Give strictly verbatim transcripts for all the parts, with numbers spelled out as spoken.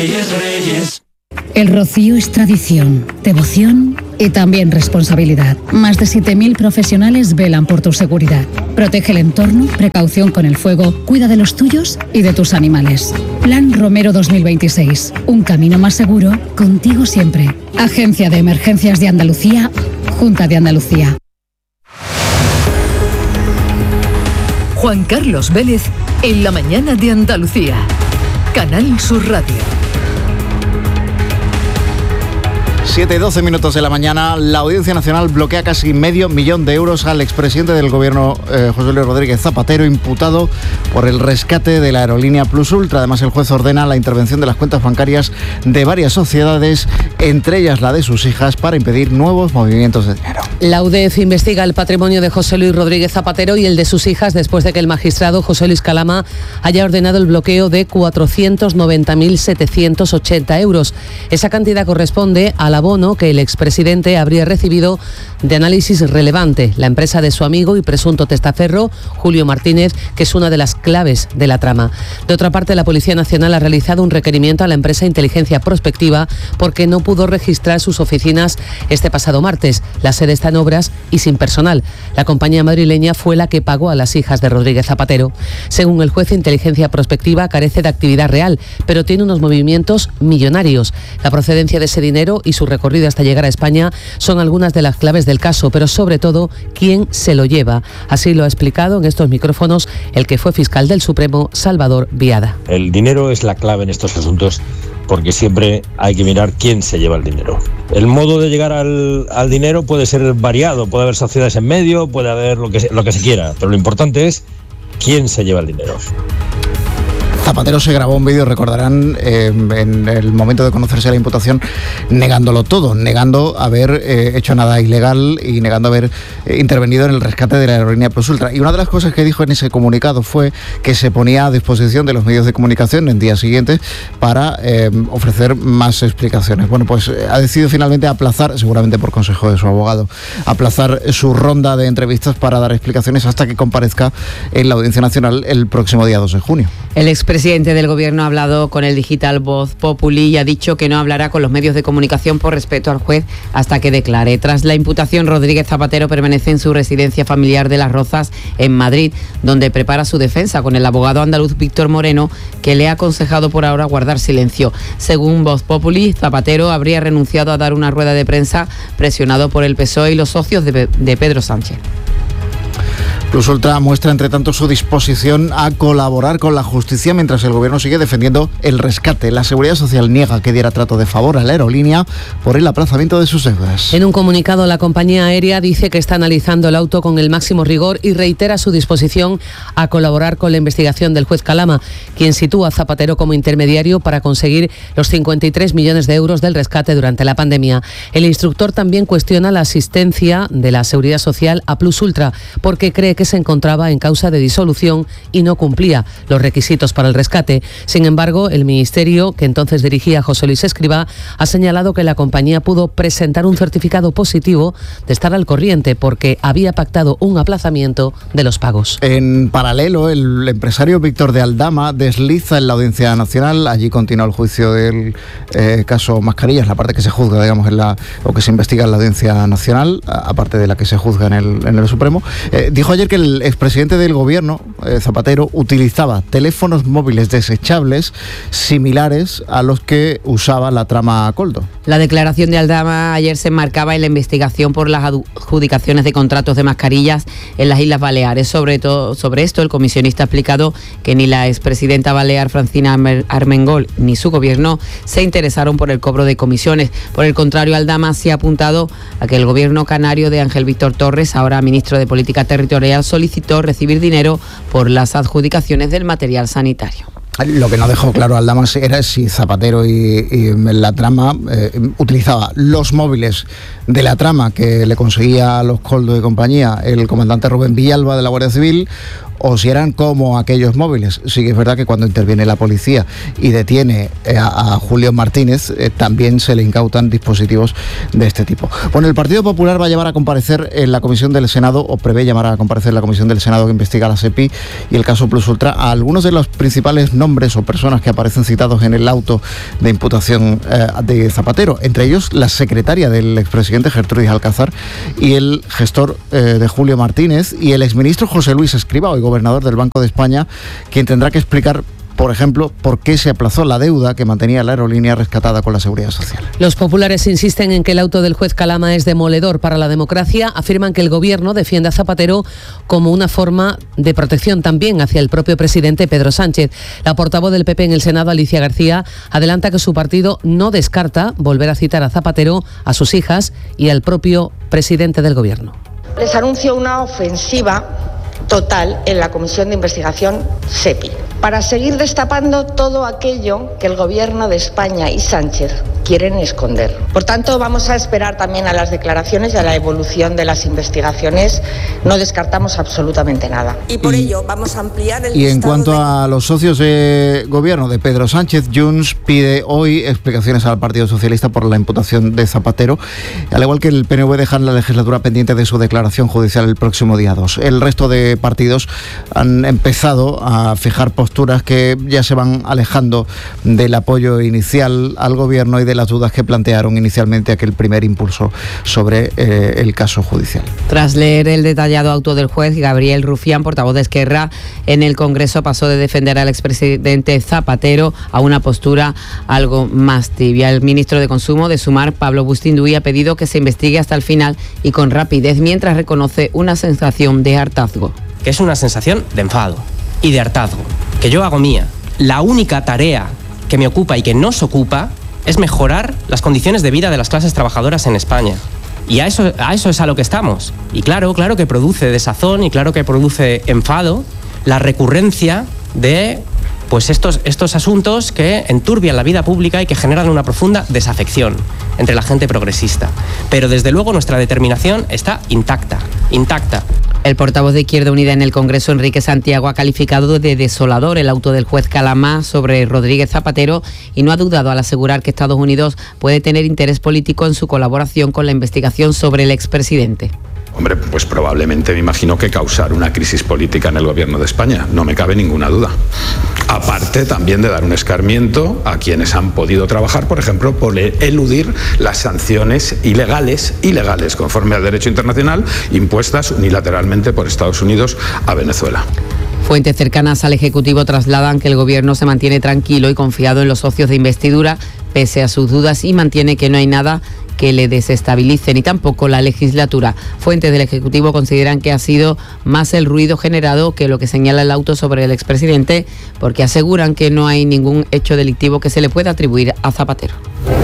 Reyes, Reyes. El rocío es tradición, devoción y también responsabilidad. Más de siete mil profesionales velan por tu seguridad. Protege el entorno, precaución con el fuego, cuida de los tuyos y de tus animales. Plan Romero dos mil veintiséis. Un camino más seguro, contigo siempre. Agencia de Emergencias de Andalucía, Junta de Andalucía. Juan Carlos Vélez en la mañana de Andalucía. Canal Sur Radio. siete y doce minutos de la mañana, la Audiencia Nacional bloquea casi medio millón de euros al expresidente del gobierno, eh, José Luis Rodríguez Zapatero, imputado por el rescate de la aerolínea Plus Ultra. Además, el juez ordena la intervención de las cuentas bancarias de varias sociedades, entre ellas la de sus hijas, para impedir nuevos movimientos de dinero. La U D E F investiga el patrimonio de José Luis Rodríguez Zapatero y el de sus hijas después de que el magistrado José Luis Calama haya ordenado el bloqueo de cuatrocientos noventa mil setecientos ochenta euros. Esa cantidad corresponde a la bono que el expresidente habría recibido de Análisis Relevante, la empresa de su amigo y presunto testaferro Julio Martínez, que es una de las claves de la trama. De otra parte, la Policía Nacional ha realizado un requerimiento a la empresa Inteligencia Prospectiva porque no pudo registrar sus oficinas este pasado martes. La sede está en obras y sin personal. La compañía madrileña fue la que pagó a las hijas de Rodríguez Zapatero. Según el juez, Inteligencia Prospectiva carece de actividad real, pero tiene unos movimientos millonarios. La procedencia de ese dinero y su recorrido hasta llegar a España son algunas de las claves del caso, pero sobre todo quién se lo lleva. Así lo ha explicado en estos micrófonos el que fue fiscal del Supremo, Salvador Viada. El dinero es la clave en estos asuntos porque siempre hay que mirar quién se lleva el dinero. El modo de llegar al, al dinero puede ser variado, puede haber sociedades en medio, puede haber lo que, lo que se quiera, pero lo importante es quién se lleva el dinero. Zapatero se grabó un vídeo, recordarán, eh, en el momento de conocerse la imputación, negándolo todo, negando haber eh, hecho nada ilegal y negando haber eh, intervenido en el rescate de la aerolínea Plus Ultra. Y una de las cosas que dijo en ese comunicado fue que se ponía a disposición de los medios de comunicación en días siguientes para eh, ofrecer más explicaciones. Bueno, pues eh, ha decidido finalmente aplazar, seguramente por consejo de su abogado, aplazar su ronda de entrevistas para dar explicaciones hasta que comparezca en la Audiencia Nacional el próximo día dos de junio. El expresidente del Gobierno ha hablado con el digital Voz Populi y ha dicho que no hablará con los medios de comunicación por respeto al juez hasta que declare. Tras la imputación, Rodríguez Zapatero permanece en su residencia familiar de Las Rozas, en Madrid, donde prepara su defensa con el abogado andaluz Víctor Moreno, que le ha aconsejado por ahora guardar silencio. Según Voz Populi, Zapatero habría renunciado a dar una rueda de prensa presionado por el P S O E y los socios de, de Pedro Sánchez. Plus Ultra muestra, entre tanto, su disposición a colaborar con la justicia mientras el gobierno sigue defendiendo el rescate. La Seguridad Social niega que diera trato de favor a la aerolínea por el aplazamiento de sus deudas. En un comunicado, la compañía aérea dice que está analizando el auto con el máximo rigor y reitera su disposición a colaborar con la investigación del juez Calama, quien sitúa a Zapatero como intermediario para conseguir los cincuenta y tres millones de euros del rescate durante la pandemia. El instructor también cuestiona la asistencia de la Seguridad Social a Plus Ultra porque cree que se encontraba en causa de disolución y no cumplía los requisitos para el rescate. Sin embargo, el ministerio, que entonces dirigía José Luis Escrivá, ha señalado que la compañía pudo presentar un certificado positivo de estar al corriente porque había pactado un aplazamiento de los pagos. En paralelo, el empresario Víctor de Aldama desliza en la Audiencia Nacional. Allí continúa el juicio del eh, caso Mascarillas, la parte que se juzga, digamos, en la, o que se investiga en la Audiencia Nacional, aparte de la que se juzga en el, en el Supremo. Eh, dijo ayer que el expresidente del gobierno, eh, Zapatero, utilizaba teléfonos móviles desechables similares a los que usaba la trama Coldo. La declaración de Aldama ayer se enmarcaba en la investigación por las adjudicaciones de contratos de mascarillas en las Islas Baleares. Sobre todo, sobre esto, el comisionista ha explicado que ni la expresidenta balear Francina Armengol ni su gobierno se interesaron por el cobro de comisiones. Por el contrario, Aldama se ha apuntado a que el gobierno canario de Ángel Víctor Torres, ahora ministro de Política Territorial, solicitó recibir dinero por las adjudicaciones del material sanitario. Lo que no dejó claro Aldama era si Zapatero y, y la trama eh, utilizaba los móviles de la trama que le conseguía a los Coldo y compañía el comandante Rubén Villalba de la Guardia Civil, o si eran como aquellos móviles. Sí que es verdad que cuando interviene la policía y detiene a, a Julio Martínez, eh, también se le incautan dispositivos de este tipo. Bueno, el Partido Popular va a llevar a comparecer en la comisión del Senado, o prevé llamar a comparecer en la comisión del Senado que investiga la SEPI y el caso Plus Ultra, a algunos de los principales nombres o personas que aparecen citados en el auto de imputación eh, de Zapatero, entre ellos la secretaria del expresidente Gertrudis Alcázar y el gestor eh, de Julio Martínez y el exministro José Luis Escrivá, hoy gobernador del Banco de España, quien tendrá que explicar, por ejemplo, por qué se aplazó la deuda que mantenía la aerolínea rescatada con la Seguridad Social. Los populares insisten en que el auto del juez Calama es demoledor para la democracia. Afirman que el gobierno defiende a Zapatero como una forma de protección también hacia el propio presidente Pedro Sánchez. La portavoz del P P en el Senado, Alicia García, adelanta que su partido no descarta volver a citar a Zapatero, a sus hijas y al propio presidente del gobierno. Les anuncio una ofensiva total en la Comisión de Investigación SEPI, para seguir destapando todo aquello que el Gobierno de España y Sánchez quieren esconder. Por tanto, vamos a esperar también a las declaraciones y a la evolución de las investigaciones. No descartamos absolutamente nada. Y por y, ello vamos a ampliar el Y en cuanto de... a los socios de gobierno de Pedro Sánchez, Junts pide hoy explicaciones al Partido Socialista por la imputación de Zapatero, al igual que el P N V dejan la legislatura pendiente de su declaración judicial el próximo día dos. El resto de partidos han empezado a fijar posturas que ya se van alejando del apoyo inicial al gobierno y de las dudas que plantearon inicialmente aquel primer impulso sobre eh, el caso judicial. Tras leer el detallado auto del juez, Gabriel Rufián, portavoz de Esquerra en el Congreso, pasó de defender al expresidente Zapatero a una postura algo más tibia. El ministro de Consumo de Sumar, Pablo Bustinduy, ha pedido que se investigue hasta el final y con rapidez, mientras reconoce una sensación de hartazgo. Que es una sensación de enfado y de hartazgo, que yo hago mía. La única tarea que me ocupa y que nos ocupa es mejorar las condiciones de vida de las clases trabajadoras en España. Y a eso, a eso es a lo que estamos. Y claro, claro que produce desazón y claro que produce enfado la recurrencia de pues estos, estos asuntos que enturbian la vida pública y que generan una profunda desafección entre la gente progresista. Pero desde luego nuestra determinación está intacta, intacta. El portavoz de Izquierda Unida en el Congreso, Enrique Santiago, ha calificado de desolador el auto del juez Calama sobre Rodríguez Zapatero y no ha dudado al asegurar que Estados Unidos puede tener interés político en su colaboración con la investigación sobre el expresidente. Hombre, pues probablemente me imagino que causar una crisis política en el gobierno de España, no me cabe ninguna duda. Aparte también de dar un escarmiento a quienes han podido trabajar, por ejemplo, por eludir las sanciones ilegales, ilegales conforme al derecho internacional, impuestas unilateralmente por Estados Unidos a Venezuela. Fuentes cercanas al Ejecutivo trasladan que el Gobierno se mantiene tranquilo y confiado en los socios de investidura, pese a sus dudas, y mantiene que no hay nada que le desestabilice, ni tampoco la legislatura. Fuentes del Ejecutivo consideran que ha sido más el ruido generado que lo que señala el auto sobre el expresidente, porque aseguran que no hay ningún hecho delictivo que se le pueda atribuir a Zapatero.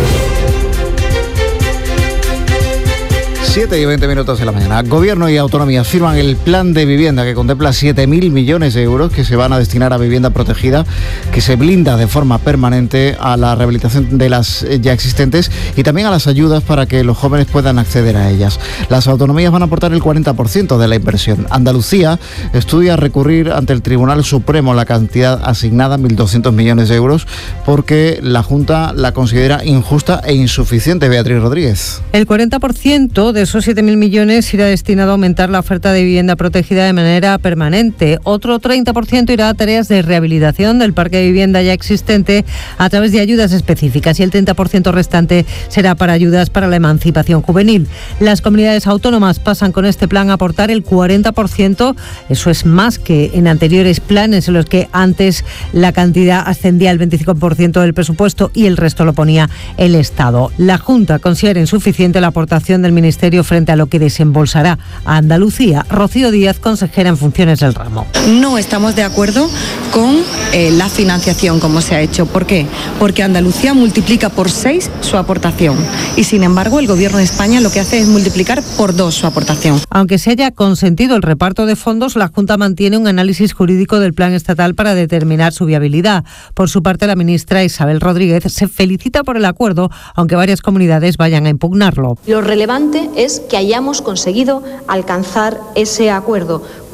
siete y veinte minutos de la mañana. Gobierno y autonomías firman el plan de vivienda que contempla siete mil millones de euros que se van a destinar a vivienda protegida, que se blinda de forma permanente a la rehabilitación de las ya existentes y también a las ayudas para que los jóvenes puedan acceder a ellas. Las autonomías van a aportar el cuarenta por ciento de la inversión. Andalucía estudia recurrir ante el Tribunal Supremo la cantidad asignada, mil doscientos millones de euros, porque la Junta la considera injusta e insuficiente. Beatriz Rodríguez. El cuarenta por ciento de esos siete mil millones irá destinado a aumentar la oferta de vivienda protegida de manera permanente. Otro treinta por ciento irá a tareas de rehabilitación del parque de vivienda ya existente a través de ayudas específicas y el treinta por ciento restante será para ayudas para la emancipación juvenil. Las comunidades autónomas pasan con este plan a aportar el cuarenta por ciento. Eso es más que en anteriores planes en los que antes la cantidad ascendía al veinticinco por ciento del presupuesto y el resto lo ponía el Estado. La Junta considera insuficiente la aportación del Ministerio frente a lo que desembolsará a Andalucía. Rocío Díaz, consejera en funciones del ramo. No estamos de acuerdo con eh, la financiación como se ha hecho. ¿Por qué? Porque Andalucía multiplica por seis su aportación y sin embargo el Gobierno de España lo que hace es multiplicar por dos su aportación. Aunque se haya consentido el reparto de fondos, la Junta mantiene un análisis jurídico del plan estatal para determinar su viabilidad. Por su parte, la ministra Isabel Rodríguez se felicita por el acuerdo, aunque varias comunidades vayan a impugnarlo. Lo relevante es que hayamos conseguido alcanzar ese acuerdo.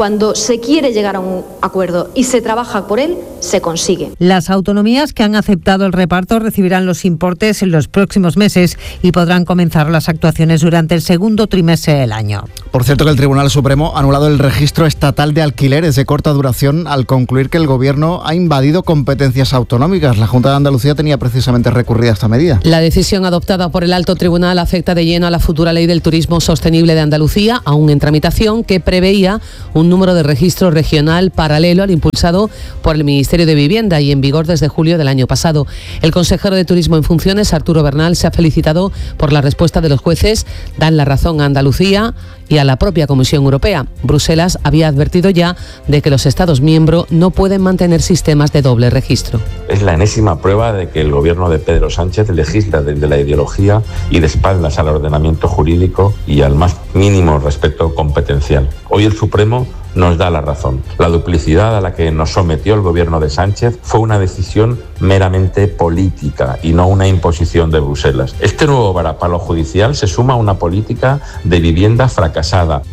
Cuando se quiere llegar a un acuerdo y se trabaja por él, se consigue. Las autonomías que han aceptado el reparto recibirán los importes en los próximos meses y podrán comenzar las actuaciones durante el segundo trimestre del año. Por cierto, que el Tribunal Supremo ha anulado el registro estatal de alquileres de corta duración al concluir que el Gobierno ha invadido competencias autonómicas. La Junta de Andalucía tenía precisamente recurrida esta medida. La decisión adoptada por el Alto Tribunal afecta de lleno a la futura Ley del Turismo Sostenible de Andalucía, aún en tramitación, que preveía un número de registro regional paralelo al impulsado por el Ministerio de Vivienda y en vigor desde julio del año pasado. El consejero de Turismo en funciones, Arturo Bernal, se ha felicitado por la respuesta de los jueces. Dan la razón a Andalucía y a la propia Comisión Europea. Bruselas había advertido ya de que los Estados miembros no pueden mantener sistemas de doble registro. Es la enésima prueba de que el gobierno de Pedro Sánchez legisla desde la ideología y de espaldas al ordenamiento jurídico y al más mínimo respeto competencial. Hoy el Supremo nos da la razón. La duplicidad a la que nos sometió el gobierno de Sánchez fue una decisión meramente política y no una imposición de Bruselas. Este nuevo varapalo judicial se suma a una política de vivienda fracasada.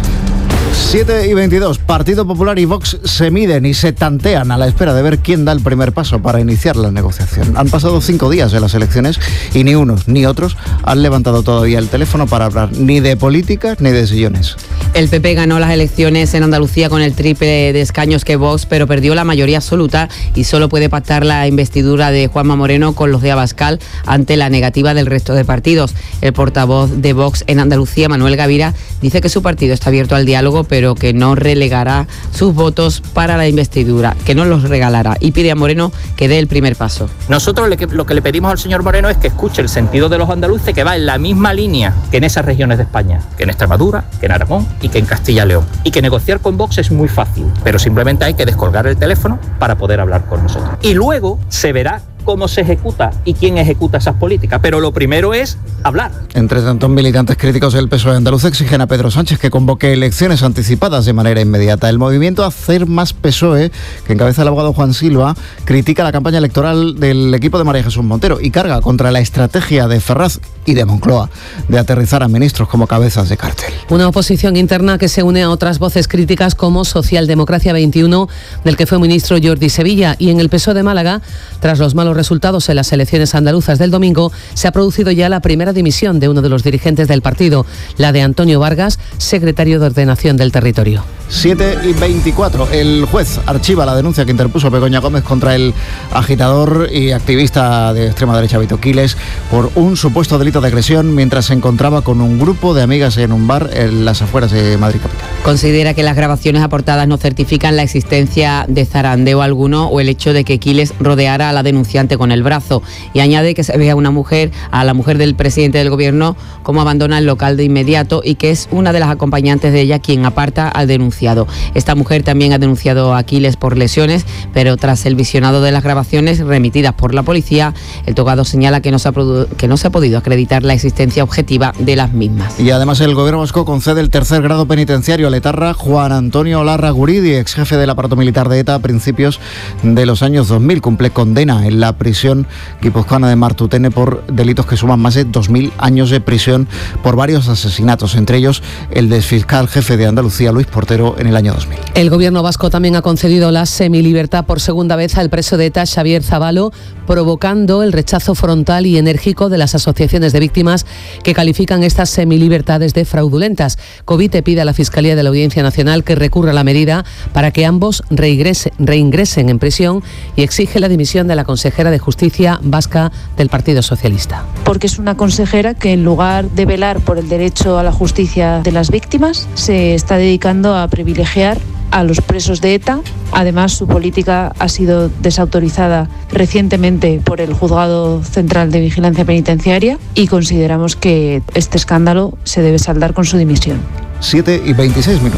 siete y veintidós. Partido Popular y Vox se miden y se tantean a la espera de ver quién da el primer paso para iniciar la negociación. Han pasado cinco días de las elecciones y ni unos ni otros han levantado todavía el teléfono para hablar ni de política ni de sillones. El P P ganó las elecciones en Andalucía con el triple de escaños que Vox, pero perdió la mayoría absoluta y solo puede pactar la investidura de Juanma Moreno con los de Abascal ante la negativa del resto de partidos. El portavoz de Vox en Andalucía, Manuel Gavira, dice que su partido está abierto al diálogo, pero que no relegará sus votos para la investidura, que no los regalará, y pide a Moreno que dé el primer paso. Nosotros lo que le pedimos al señor Moreno es que escuche el sentido de los andaluces, que va en la misma línea que en esas regiones de España, que en Extremadura, que en Aragón y que en Castilla y León. Y que negociar con Vox es muy fácil, pero simplemente hay que descolgar el teléfono para poder hablar con nosotros. Y luego se verá cómo se ejecuta y quién ejecuta esas políticas, pero lo primero es hablar. Entre tanto, militantes críticos del P S O E andaluz exigen a Pedro Sánchez que convoque elecciones anticipadas de manera inmediata. El movimiento Hacer Más P S O E, que encabeza el abogado Juan Silva, critica la campaña electoral del equipo de María Jesús Montero y carga contra la estrategia de Ferraz y de Moncloa de aterrizar a ministros como cabezas de cartel. Una oposición interna que se une a otras voces críticas como Socialdemocracia veintiuno, del que fue ministro Jordi Sevilla, y en el P S O E de Málaga, tras los malos resultados en las elecciones andaluzas del domingo, se ha producido ya la primera dimisión de uno de los dirigentes del partido, la de Antonio Vargas, secretario de Ordenación del Territorio. siete y veinticuatro. El juez archiva la denuncia que interpuso Begoña Gómez contra el agitador y activista de extrema derecha Vito Quiles por un supuesto delito de agresión mientras se encontraba con un grupo de amigas en un bar en las afueras de Madrid capital. Considera que las grabaciones aportadas no certifican la existencia de zarandeo alguno o el hecho de que Quiles rodeara a la denunciante con el brazo, y añade que se ve a una mujer, a la mujer del presidente del gobierno, como abandona el local de inmediato y que es una de las acompañantes de ella quien aparta al denunciado. Esta mujer también ha denunciado a Quiles por lesiones, pero tras el visionado de las grabaciones remitidas por la policía, el togado señala que no se ha, produ- que no se ha podido acreditar la existencia objetiva de las mismas. Y además el gobierno vasco concede el tercer grado penitenciario al etarra Juan Antonio Larra Guridi, ex jefe del aparato militar de ETA a principios de los años dos mil. Cumple condena en la prisión guipuzcoana de Martutene por delitos que suman más de dos mil años de prisión por varios asesinatos, entre ellos el del fiscal jefe de Andalucía, Luis Portero, en el año dos mil. El gobierno vasco también ha concedido la semilibertad por segunda vez al preso de ETA, Xavier Zabalo, provocando el rechazo frontal y enérgico de las asociaciones de víctimas que califican estas semilibertades de fraudulentas. Covite pide a la Fiscalía de la Audiencia Nacional que recurra a la medida para que ambos reingrese, reingresen en prisión y exige la dimisión de la consejera de Justicia vasca del Partido Socialista. Porque es una consejera que, en lugar de velar por el derecho a la justicia de las víctimas, se está dedicando a privilegiar a los presos de ETA. Además, su política ha sido desautorizada recientemente por el Juzgado Central de Vigilancia Penitenciaria y consideramos que este escándalo se debe saldar con su dimisión. siete y veintiséis minutos.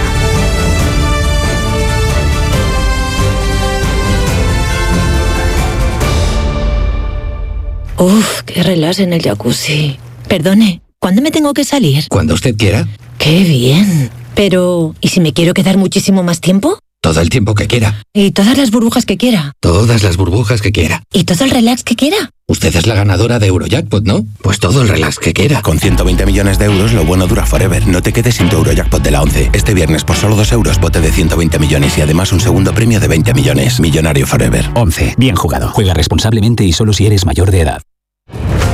Uf, qué relax en el jacuzzi. Perdone, ¿cuándo me tengo que salir? Cuando usted quiera. ¡Qué bien! Pero, ¿y si me quiero quedar muchísimo más tiempo? Todo el tiempo que quiera. Y todas las burbujas que quiera. Todas las burbujas que quiera. Y todo el relax que quiera. Usted es la ganadora de Eurojackpot, ¿no? Pues todo el relax que quiera. Con ciento veinte millones de euros, lo bueno dura forever. No te quedes sin tu Eurojackpot de la once. Este viernes, por solo dos euros, bote de ciento veinte millones y además un segundo premio de veinte millones. Millonario forever. once. Bien jugado. Juega responsablemente y solo si eres mayor de edad.